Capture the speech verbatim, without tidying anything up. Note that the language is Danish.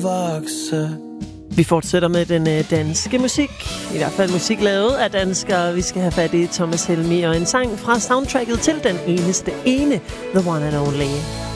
vokse. Vi fortsætter med den øh, danske musik. I hvert fald musik lavet af danskere. Vi skal have fat i Thomas Helmig og en sang fra soundtracket til Den Eneste Ene, The One and Only.